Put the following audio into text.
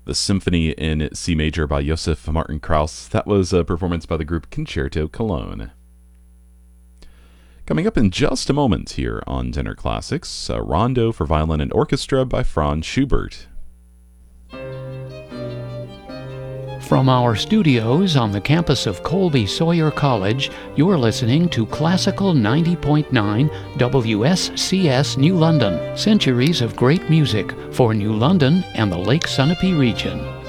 The Symphony in C Major by Josef Martin Krauss. That was a performance by the group Concerto Cologne. Coming up in just a moment here on Dinner Classics, a Rondo for Violin and Orchestra by Franz Schubert. From our studios on the campus of Colby Sawyer College, you're listening to Classical 90.9 WSCS New London. Centuries of great music for New London and the Lake Sunapee region.